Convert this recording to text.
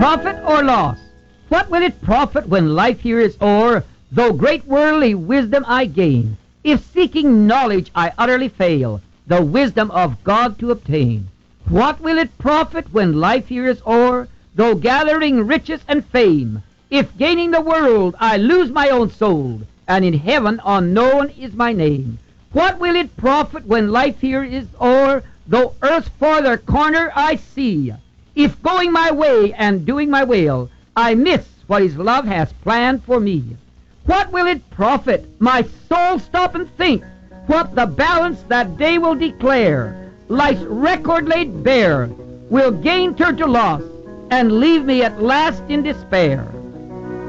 profit or loss? What will it profit when life here is o'er, though great worldly wisdom I gain, if seeking knowledge I utterly fail, the wisdom of God to obtain? What will it profit when life here is o'er, though gathering riches and fame, if gaining the world I lose my own soul, and in heaven unknown is my name? What will it profit when life here is o'er, though earth's farther corner I see, if going my way and doing my will, I miss what his love has planned for me? What will it profit? My soul, stop and think what the balance that day will declare. Life's record laid bare will gain turn to loss and leave me at last in despair.